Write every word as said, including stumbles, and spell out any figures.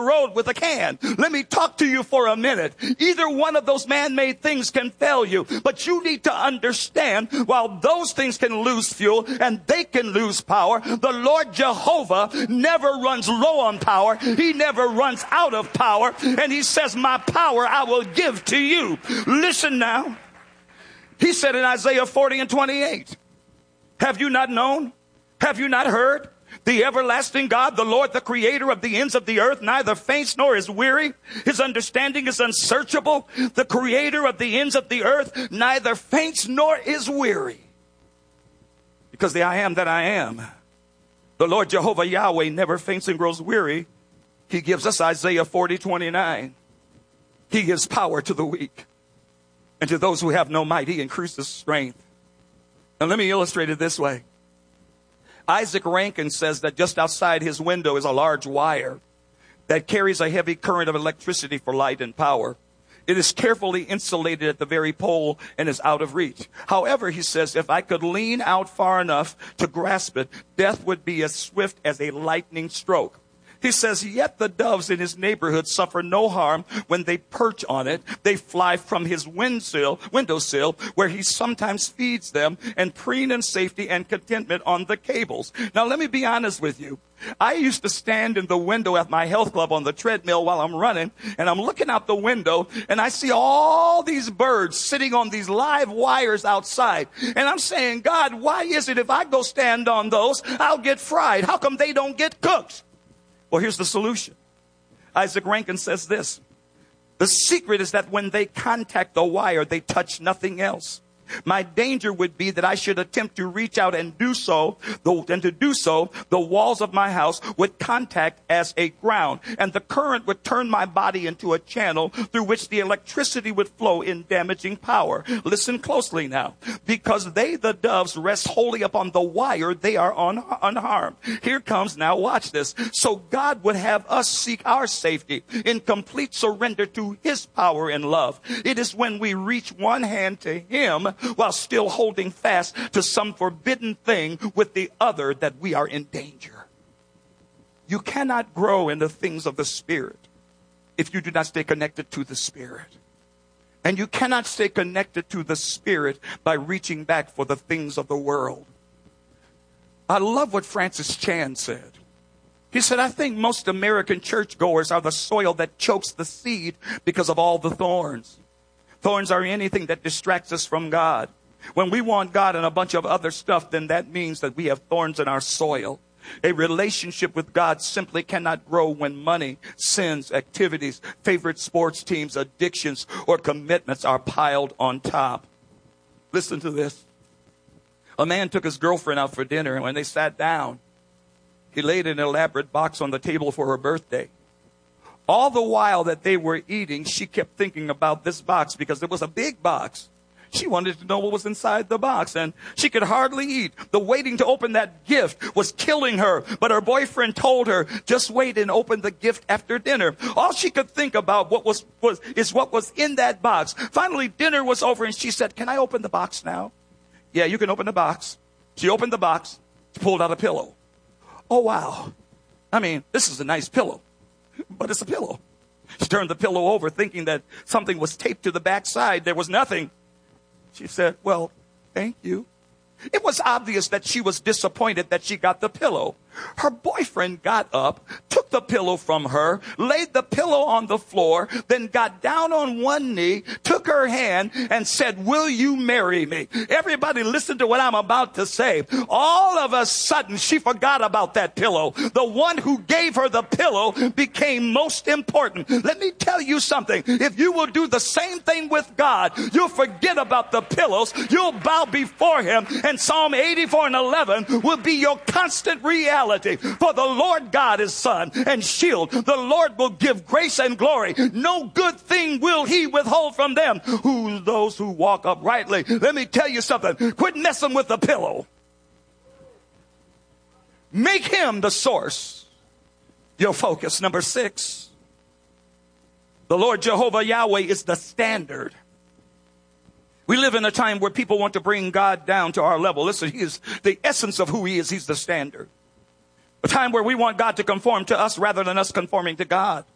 road with a can. Let me talk to you for a minute. Either one of those man-made things can fail you, but you need to understand, while those things can lose fuel and they can lose power, the Lord Jehovah never runs low on power. He never runs out of power. And he says, my power I will give to you. Listen now. He said in Isaiah forty and twenty-eight, have you not known? Have you not heard? The everlasting God, the Lord, the creator of the ends of the earth, neither faints nor is weary. His understanding is unsearchable. The creator of the ends of the earth neither faints nor is weary. Because the I am that I am, the Lord Jehovah Yahweh, never faints and grows weary. He gives us Isaiah forty, twenty-nine. He gives power to the weak. And to those who have no might, he increases strength. And let me illustrate it this way. Isaac Rankin says that just outside his window is a large wire that carries a heavy current of electricity for light and power. It is carefully insulated at the very pole and is out of reach. However, he says, if I could lean out far enough to grasp it, death would be as swift as a lightning stroke. He says, yet the doves in his neighborhood suffer no harm when they perch on it. They fly from his windowsill, windowsill, where he sometimes feeds them, and preen in safety and contentment on the cables. Now, let me be honest with you. I used to stand in the window at my health club on the treadmill while I'm running, and I'm looking out the window, and I see all these birds sitting on these live wires outside. And I'm saying, God, why is it if I go stand on those, I'll get fried? How come they don't get cooked? Well, here's the solution. Isaac Rankin says this. The secret is that when they contact the wire, they touch nothing else. My danger would be that I should attempt to reach out and do so, and to do so, the walls of my house would contact as a ground, and the current would turn my body into a channel through which the electricity would flow in damaging power. Listen closely now. Because they, the doves, rest wholly upon the wire, they are un- unharmed. Here comes, now watch this. So God would have us seek our safety in complete surrender to his power and love. It is when we reach one hand to him while still holding fast to some forbidden thing with the other that we are in danger. You cannot grow in the things of the Spirit if you do not stay connected to the Spirit. And you cannot stay connected to the Spirit by reaching back for the things of the world. I love what Francis Chan said. He said, I think most American churchgoers are the soil that chokes the seed because of all the thorns. Thorns are anything that distracts us from God. When we want God and a bunch of other stuff, then that means that we have thorns in our soil. A relationship with God simply cannot grow when money, sins, activities, favorite sports teams, addictions, or commitments are piled on top. Listen to this. A man took his girlfriend out for dinner, and when they sat down, he laid an elaborate box on the table for her birthday. All the while that they were eating, she kept thinking about this box because it was a big box. She wanted to know what was inside the box, and she could hardly eat. The waiting to open that gift was killing her, but her boyfriend told her, just wait and open the gift after dinner. All she could think about what was, was is what was in that box. Finally, dinner was over, and she said, can I open the box now? Yeah, you can open the box. She opened the box. She pulled out a pillow. Oh, wow. I mean, this is a nice pillow. But it's a pillow. She turned the pillow over thinking that something was taped to the backside. There was nothing. She said, well, thank you. It was obvious that she was disappointed that she got the pillow. Her boyfriend got up, took the pillow from her, laid the pillow on the floor, then got down on one knee, took her hand, and said, will you marry me? Everybody listen to what I'm about to say. All of a sudden, she forgot about that pillow. The one who gave her the pillow became most important. Let me tell you something. If you will do the same thing with God, you'll forget about the pillows. You'll bow before him, and Psalm eighty-four and eleven will be your constant reality. For the Lord God is sun and shield. The Lord will give grace and glory. No good thing will he withhold from them who those who walk uprightly. Let me tell you something. Quit messing with the pillow. Make him the source. Your focus. Number six. The Lord Jehovah Yahweh is the standard. We live in a time where people want to bring God down to our level. Listen, he is the essence of who he is. He's the standard. A time where we want God to conform to us rather than us conforming to God.